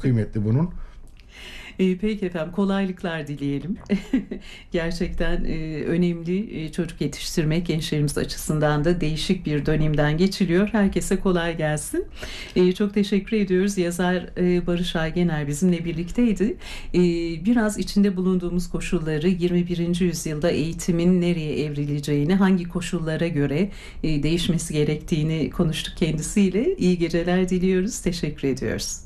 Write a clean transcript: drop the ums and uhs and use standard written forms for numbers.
kıymetli bunun. Peki efendim, kolaylıklar dileyelim. Gerçekten önemli, çocuk yetiştirmek gençlerimiz açısından da değişik bir dönemden geçiliyor. Herkese kolay gelsin. Çok teşekkür ediyoruz. Yazar Barış Aygener bizimle birlikteydi. E, Biraz içinde bulunduğumuz koşulları, 21. yüzyılda eğitimin nereye evrileceğini, hangi koşullara göre değişmesi gerektiğini konuştuk kendisiyle. İyi geceler diliyoruz. Teşekkür ediyoruz.